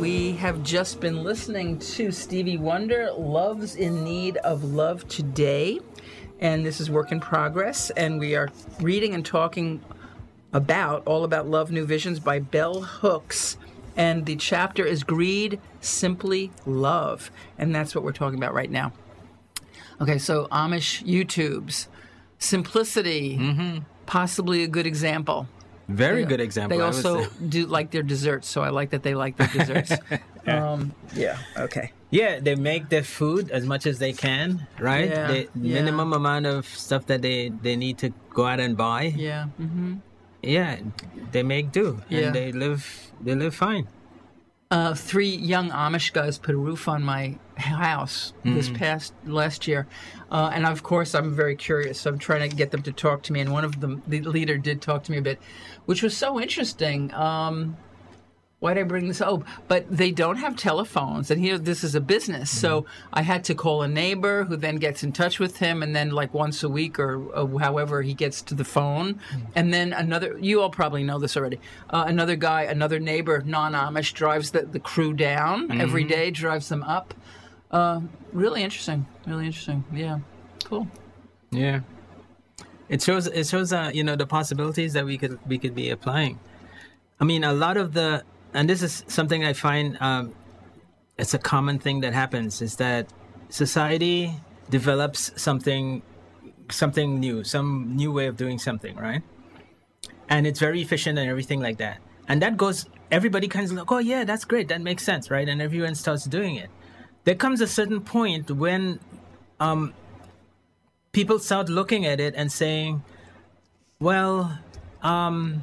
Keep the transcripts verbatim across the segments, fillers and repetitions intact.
We have just been listening to Stevie Wonder, Love's in Need of Love Today. And this is Work in Progress. And we are reading and talking about, all about Love, New Visions by Bell Hooks. And the chapter is Greed, Simply Love. And that's what we're talking about right now. Okay, so Amish YouTubes. Simplicity, mm-hmm. possibly a good example. Very they, good example. They also do like their desserts, so I like that they like their desserts. yeah. Um, yeah, okay. Yeah, they make their food as much as they can, right? Yeah, the yeah. minimum amount of stuff that they, they need to go out and buy. Yeah. Mm-hmm. Yeah, they make do, yeah. and they live they live fine. Uh, three young Amish guys put a roof on my house mm-hmm. this past last year. Uh, and of course, I'm very curious. So I'm trying to get them to talk to me. And one of them, the leader, did talk to me a bit, which was so interesting. Um, why did I bring this up? But they don't have telephones. And here, this is a business. Mm-hmm. So I had to call a neighbor who then gets in touch with him. And then like once a week or, or however he gets to the phone. Mm-hmm. And then another, you all probably know this already. Uh, another guy, another neighbor, non-Amish, drives the, the crew down mm-hmm. every day, drives them up. Uh, really interesting. Really interesting. Yeah. Cool. Yeah. It shows, it shows, uh, you know, the possibilities that we could, we could be applying. I mean, a lot of the, and this is something I find, um, it's a common thing that happens, is that society develops something, something new, some new way of doing something, right? And it's very efficient and everything like that. And that goes, everybody kind of like, oh yeah, that's great. That makes sense, right? And everyone starts doing it. There comes a certain point when um, people start looking at it and saying, well, um,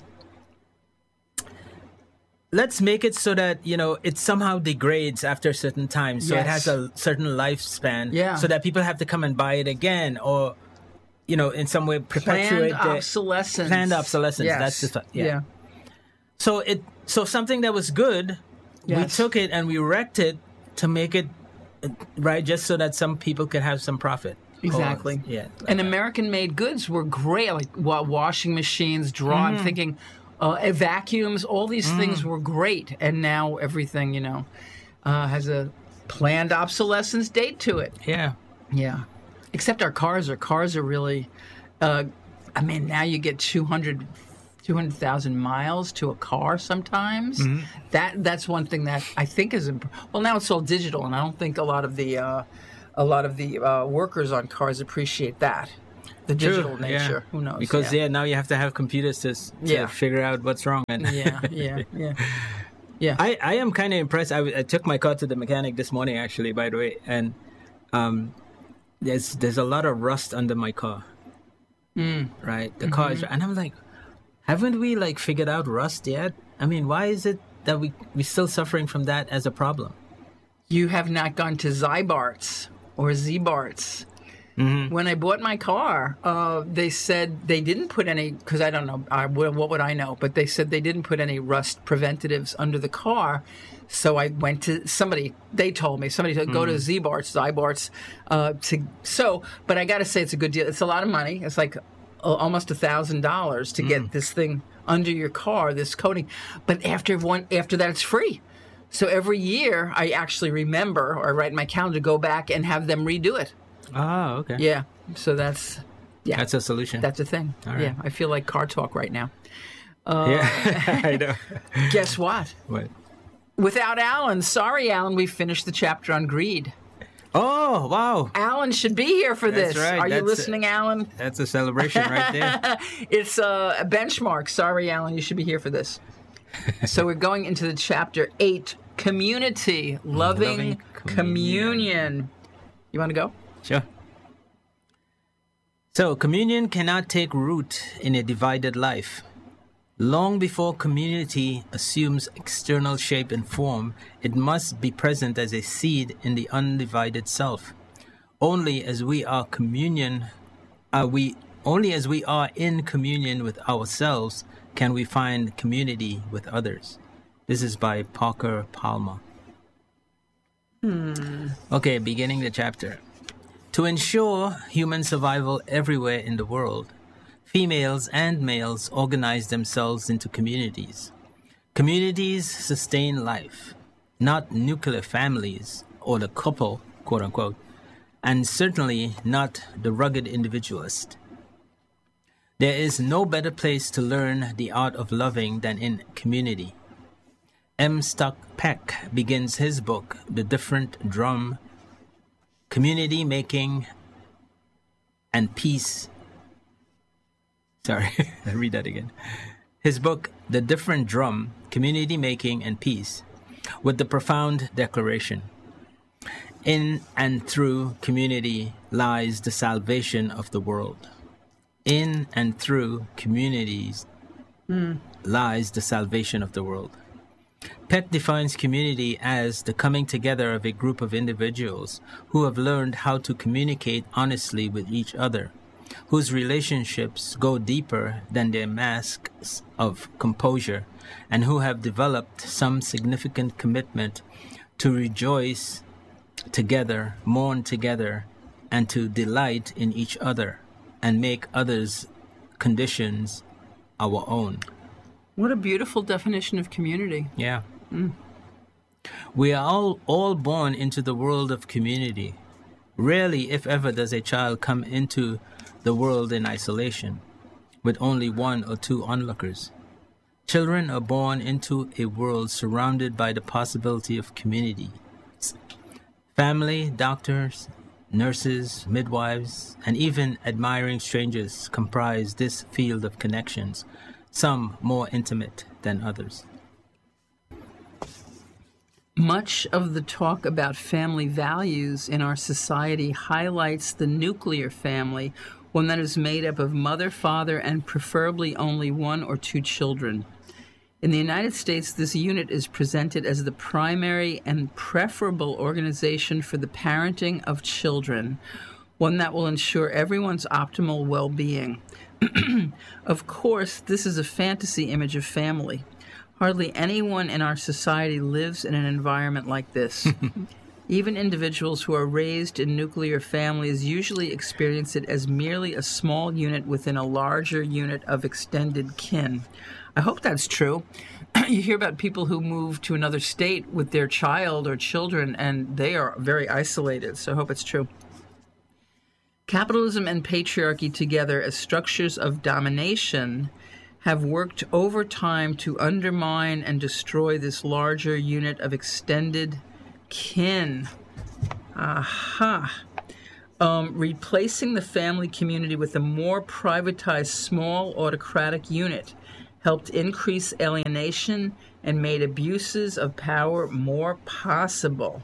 let's make it so that, you know, it somehow degrades after a certain time. So yes. It has a certain lifespan. Yeah. So that people have to come and buy it again, or, you know, in some way perpetuate planned the obsolescence. Planned obsolescence. Yes. That's the yeah. yeah. So it so something that was good, yes. we took it and we wrecked it to make it right, just so that some people could have some profit. Exactly. Or, yeah. Like and that. American-made goods were great, like washing machines, draw. Mm. I'm thinking uh, vacuums. All these mm. things were great, and now everything, you know, uh, has a planned obsolescence date to it. Yeah. Yeah. Except our cars are cars are really. Uh, I mean, now you get two hundred. two hundred thousand miles to a car sometimes. Mm-hmm. That that's one thing that I think is imp- well, now it's all digital, and I don't think a lot of the uh, a lot of the uh, workers on cars appreciate that, the digital True, nature. yeah. Who knows? Because yeah. yeah, now you have to have computers to, to yeah. figure out what's wrong. And yeah, yeah, yeah, yeah. I, I am kind of impressed. I, I took my car to the mechanic this morning, actually, by the way, and um, there's there's a lot of rust under my car. Mm. Right, the mm-hmm. car is, and I'm like, haven't we like figured out rust yet? I mean, why is it that we we're still suffering from that as a problem? You have not gone to Zybarts or Z-Barts. Mm-hmm. When I bought my car, uh, they said they didn't put any, because I don't know, I, what would I know? But they said they didn't put any rust preventatives under the car. So I went to somebody, they told me, somebody said, go mm-hmm. to Z-Barts, Zybarts. Uh, to, so, but I got to say it's a good deal. It's a lot of money. It's like almost a thousand dollars to get mm. this thing under your car, this coating. But after one, after that, it's free. So every year, I actually remember, or write in my calendar, go back and have them redo it. Oh, okay. Yeah. So that's yeah. That's a solution. That's a thing. All right. Yeah. I feel like car talk right now. Uh, yeah, I know. Guess what? What? Without Alan, sorry, Alan, we finished the chapter on greed. Oh, wow. Alan should be here for That's this. Right. Are That's you listening, a, Alan? That's a celebration right there. It's a, a benchmark. Sorry, Alan, you should be here for this. So we're going into the chapter eight, Community, Loving, Loving communion. communion. You want to go? Sure. So, communion cannot take root in a divided life. Long before community assumes external shape and form, it must be present as a seed in the undivided self. Only as we are communion, are we only as we are in communion with ourselves can we find community with others. This is by Parker Palmer. Hmm. Okay, beginning the chapter. To ensure human survival everywhere in the world, females and males organize themselves into communities. Communities sustain life. not nuclear families or the couple, quote unquote, and certainly not the rugged individualist. There is no better place to learn the art of loving than in community. M. Stock Peck begins his book, The Different Drum, Community Making and Peace. Sorry, I'll read that again. His book, The Different Drum, Community Making and Peace, with the profound declaration, in and through community lies the salvation of the world. In and through communities mm. lies the salvation of the world. Peck defines community as the coming together of a group of individuals who have learned how to communicate honestly with each other, whose relationships go deeper than their masks of composure, and who have developed some significant commitment to rejoice together, mourn together, and to delight in each other and make others' conditions our own. What a beautiful definition of community. Yeah. Mm. We are all, all born into the world of community. Rarely, if ever, does a child come into the world in isolation, with only one or two onlookers. Children are born into a world surrounded by the possibility of community. Family, doctors, nurses, midwives, and even admiring strangers comprise this field of connections, some more intimate than others. Much of the talk about family values in our society highlights the nuclear family, one that is made up of mother, father, and preferably only one or two children. In the United States, this unit is presented as the primary and preferable organization for the parenting of children, one that will ensure everyone's optimal well-being. Of course, this is a fantasy image of family. Hardly anyone in our society lives in an environment like this. Even individuals who are raised in nuclear families usually experience it as merely a small unit within a larger unit of extended kin. I hope that's true. You hear about people who move to another state with their child or children, and they are very isolated, so I hope it's true. Capitalism and patriarchy together as structures of domination have worked over time to undermine and destroy this larger unit of extended kin. Aha. Um, replacing the family community with a more privatized, small, autocratic unit helped increase alienation and made abuses of power more possible.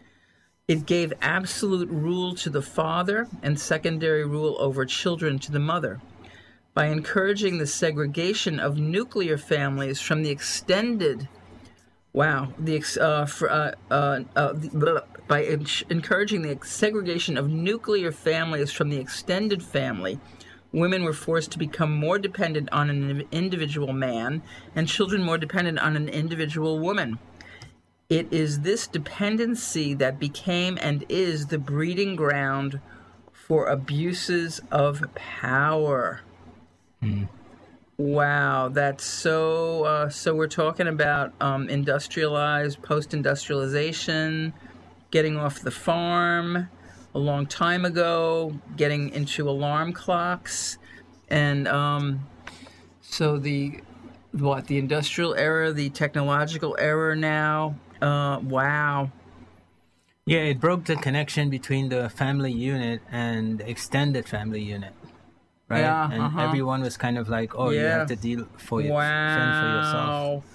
It gave absolute rule to the father and secondary rule over children to the mother. By encouraging the segregation of nuclear families from the extended, wow, the uh, for, uh, uh, uh, the, by en- encouraging the segregation of nuclear families from the extended family, women were forced to become more dependent on an individual man, and children more dependent on an individual woman. It is this dependency that became and is the breeding ground for abuses of power. Mm. Wow, that's so, uh, so we're talking about um, industrialized, post-industrialization, getting off the farm a long time ago, getting into alarm clocks, and um, so the, what, the industrial era, the technological era now, uh, wow. Yeah, it broke the connection between the family unit and the extended family unit. Right? Yeah, and uh-huh. everyone was kind of like, oh, yeah. you have to deal for your, wow. fend for yourself.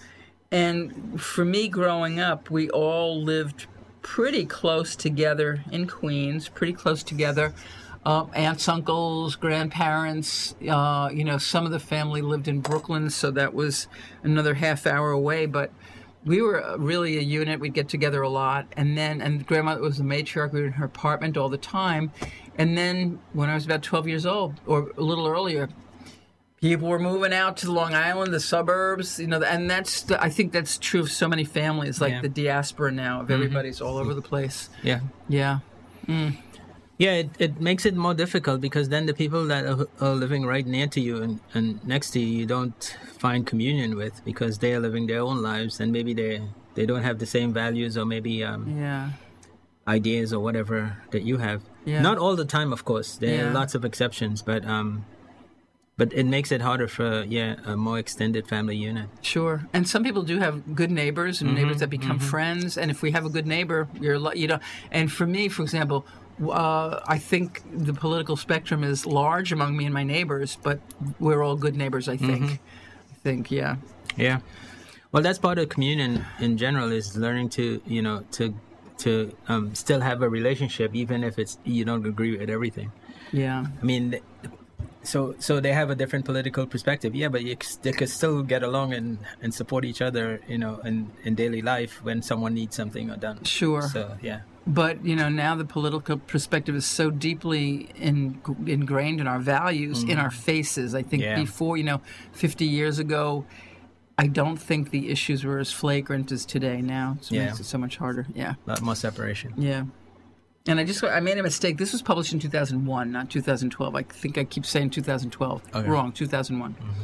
And for me growing up, we all lived pretty close together in Queens, pretty close together. Uh, aunts, uncles, grandparents, uh, you know, some of the family lived in Brooklyn, so that was another half hour away, but we were really a unit. We'd get together a lot. And then, and Grandma was the matriarch. We were in her apartment all the time. And then when I was about twelve years old, or a little earlier, people were moving out to Long Island, the suburbs, you know, and that's, the, I think that's true of so many families, like yeah. the diaspora now of everybody's mm-hmm. all over the place. Yeah. Yeah. Mm. Yeah, it, it makes it more difficult because then the people that are, are living right near to you and, and next to you, you don't find communion with because they are living their own lives and maybe they they don't have the same values or maybe um, Yeah. ideas or whatever that you have. Yeah. Not all the time, of course. There Yeah. are lots of exceptions, but um, but it makes it harder for yeah a more extended family unit. Sure. And some people do have good neighbors and neighbors that become friends. And if we have a good neighbor, you're lu- you know. And for me, for example, uh, I think the political spectrum is large among me and my neighbors, but we're all good neighbors. I think. I think. Yeah. Yeah. Well, that's part of communion in general is learning to you know to to um, still have a relationship even if it's you don't agree with everything. Yeah. I mean. So, so they have a different political perspective, yeah. But you, they could still get along and, and support each other, you know, in, in daily life when someone needs something done. Sure. So, yeah. But you know, now the political perspective is so deeply in, ingrained in our values, mm. in our faces. I think yeah. before, you know, fifty years ago, I don't think the issues were as flagrant as today. Now, so it yeah. makes it so much harder. Yeah. A lot more separation. Yeah. And I just I made a mistake. This was published in two thousand one, not two thousand twelve. I think I keep saying two thousand twelve. Okay. Wrong, two thousand one. Mm-hmm.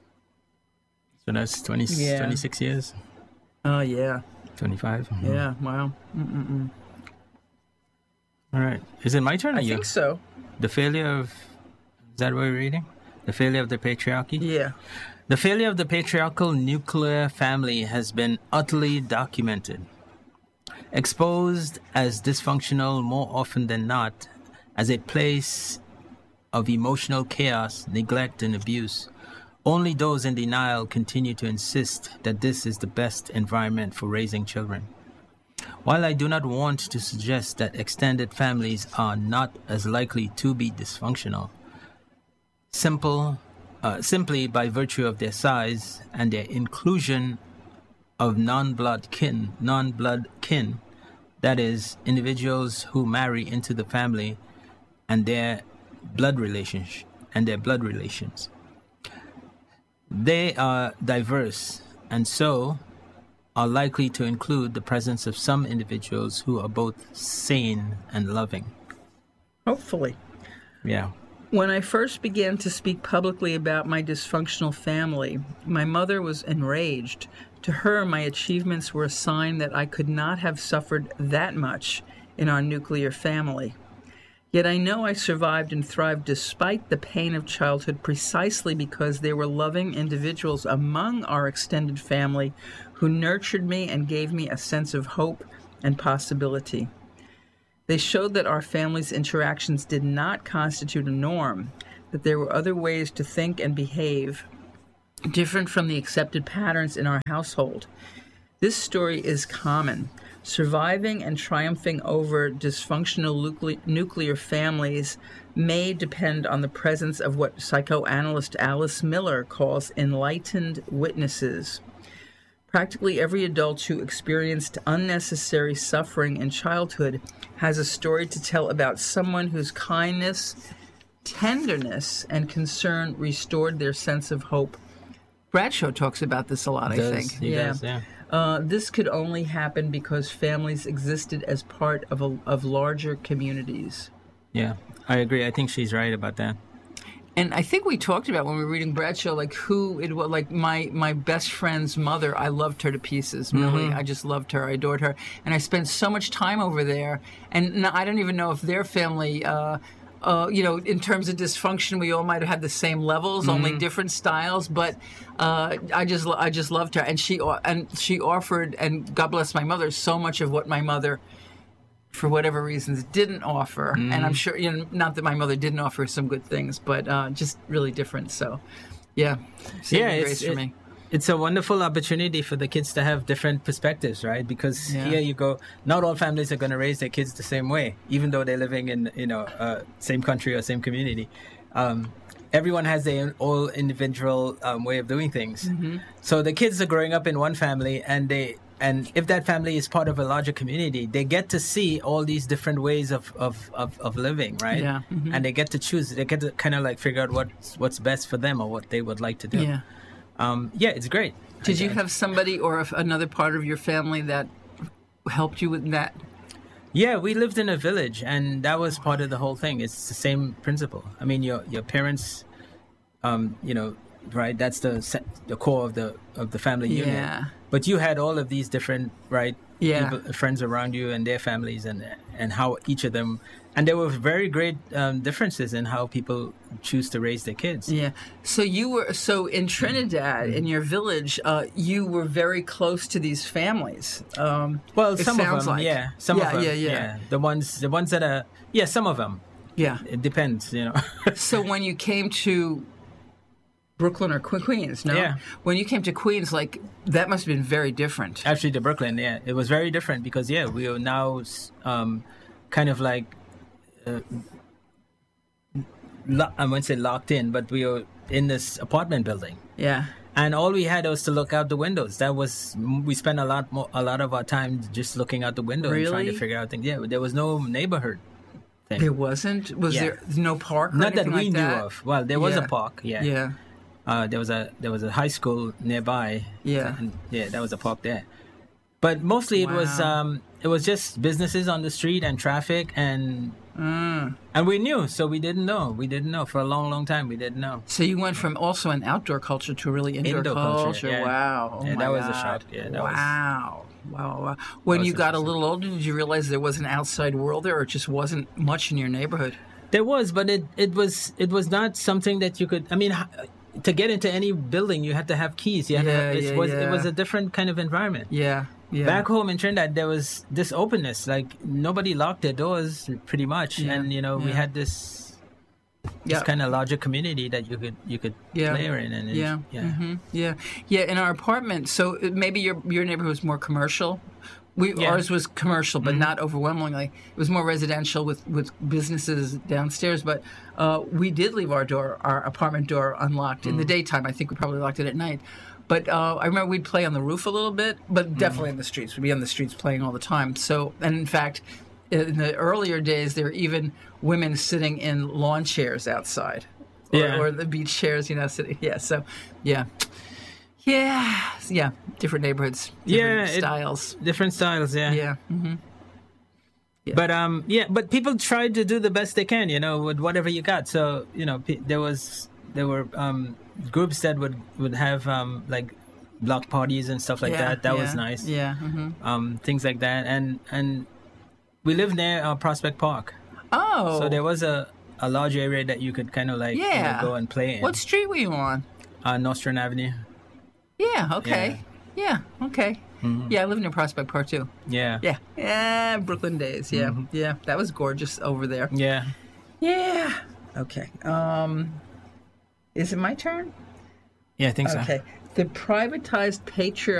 So that's twenty, yeah. twenty-six years? Oh, uh, yeah. twenty-five? Mm-hmm. Yeah, wow. Mm-mm-mm. All right. Is it my turn or I you? I think so. The failure of... Is that what we're reading? The failure of the patriarchy? Yeah. The failure of the patriarchal nuclear family has been utterly documented. Exposed as dysfunctional more often than not, as a place of emotional chaos, neglect, and abuse, only those in denial continue to insist that this is the best environment for raising children. While I do not want to suggest that extended families are not as likely to be dysfunctional, simple, uh, simply by virtue of their size and their inclusion of non-blood kin, non-blood kin, that is, individuals who marry into the family and their blood relations and their blood relations. They are diverse and so are likely to include the presence of some individuals who are both sane and loving. Hopefully. Yeah. When I first began to speak publicly about my dysfunctional family, my mother was enraged. To her, my achievements were a sign that I could not have suffered that much in our nuclear family. Yet I know I survived and thrived despite the pain of childhood precisely because there were loving individuals among our extended family who nurtured me and gave me a sense of hope and possibility. They showed that our family's interactions did not constitute a norm, that there were other ways to think and behave, different from the accepted patterns in our household. This story is common. Surviving and triumphing over dysfunctional nucle- nuclear families may depend on the presence of what psychoanalyst Alice Miller calls enlightened witnesses. Practically every adult who experienced unnecessary suffering in childhood has a story to tell about someone whose kindness, tenderness, and concern restored their sense of hope. Bradshaw talks about this a lot, Does, I think. He yeah. does, yeah. Uh, this could only happen because families existed as part of a, of larger communities. Yeah, I agree. I think she's right about that. And I think we talked about when we were reading Bradshaw, like who it was, like my, my best friend's mother, I loved her to pieces. Millie, Mm-hmm. I just loved her. I adored her. And I spent so much time over there. And I don't even know if their family, uh, uh, you know, in terms of dysfunction, we all might have had the same levels, Mm-hmm. only different styles. But uh, I just I just loved her. And she, and she offered, and God bless my mother, so much of what my mother, for whatever reasons, didn't offer. Mm. And I'm sure, you know, not that my mother didn't offer some good things, but uh, just really different. So, yeah. Yeah, grace it's, for it, me. it's a wonderful opportunity for the kids to have different perspectives, right? Because Yeah. here you go, not all families are going to raise their kids the same way, even though they're living in, you know, uh, same country or same community. Um, everyone has their own all individual um, way of doing things. Mm-hmm. So the kids are growing up in one family, and they and if that family is part of a larger community, they get to see all these different ways of of, of, of living, right? Yeah. Mm-hmm. And they get to choose. They get to kind of like figure out what's what's best for them or what they would like to do. Yeah. Um, yeah, it's great. Did I- you have somebody or if another part of your family that helped you with that? Yeah, we lived in a village, and that was part of the whole thing. It's the same principle. I mean, your your parents, um, you know, right? That's the se- the core of the of the family unit. Yeah. but you had all of these different right Yeah. people, friends around you and their families, and and how each of them, and there were very great um, differences in how people choose to raise their kids. Yeah. So you were so in Trinidad in your village. Uh, you were very close to these families. Um, Well, it some of sounds them, like. yeah, some Yeah, of them, yeah, yeah. The ones, the ones that are, yeah, some of them. Yeah. It depends, you know. So when you came to Brooklyn or Que- Queens, no? Yeah. When you came to Queens, like that must have been very different. Actually, to Brooklyn, yeah, it was very different because yeah, we are now um, kind of like. Uh, lo- I wouldn't say locked in, but we were in this apartment building, Yeah. and all we had was to look out the windows. That was we spent a lot more, a lot of our time just looking out the window and trying to Really? figure out things. Yeah, there was no neighborhood thing. There wasn't. Was Yeah. there no park? Or Not that anything we like knew that? of. Well, there was Yeah. a park. Yeah. Yeah. Uh, there was a there was a high school nearby. Yeah. And, yeah, that was a park there. But mostly it was Wow. um, it was just businesses on the street and traffic and Mm. and we knew, so we didn't know. We didn't know for a long, long time. We didn't know. So you went from also an outdoor culture to a really indoor, Indoor culture. culture, yeah. Wow. Oh Yeah, my that was a God. shock. Yeah, that was- wow. Wow. Wow. When was you got a interesting. little older, did you realize there was an outside world there, or it just wasn't much in your neighborhood? There was, but it, it was it was not something that you could. I mean, h- to get into any building, you had to have keys. You had to Yeah, have, it yeah, was yeah. it was a different kind of environment. Yeah. Yeah. Back home in Trinidad, there was this openness. Like nobody locked their doors, pretty much, Yeah, and you know we yeah. had this Yeah. this kind of larger community that you could you could Yeah. play in, and it- Yeah. yeah. hmm Yeah. Yeah. In our apartment, so it- maybe your your neighborhood was more commercial. We Yeah. Mm-hmm. Ours was commercial, but not overwhelmingly. It was more residential with, with businesses downstairs. But uh, we did leave our door, our apartment door, unlocked in the Mm. daytime. I think we probably locked it at night. But uh, I remember we'd play on the roof a little bit, Mm. but definitely in the streets. We'd be on the streets playing all the time. So, and in fact, in the earlier days, there were even women sitting in lawn chairs outside, or, Yeah. or the beach chairs, you know, sitting. Yeah. So, yeah, yeah, yeah. Different neighborhoods, different Yeah, it- styles. different styles. Yeah, Yeah. hmm But um, yeah, but people tried to do the best they can, you know, with whatever you got. So you know, pe- there was there were um groups that would would have um like block parties and stuff like yeah, that. That yeah, was nice. Yeah. hmm Um, things like that, and and we lived near uh, Prospect Park, Oh. so there was a a large area that you could kind of like you know, Yeah. go and play in. What street were you on? uh, Nostrand Avenue? Yeah. Okay. Yeah. okay. Mm-hmm. Yeah, I lived in Prospect Park too. Yeah, Yeah. Yeah. Brooklyn days. Yeah. Mm-hmm. Yeah. That was gorgeous over there. yeah. Yeah. Okay. Um, is it my turn? Yeah, I think so. Okay. The privatized patri-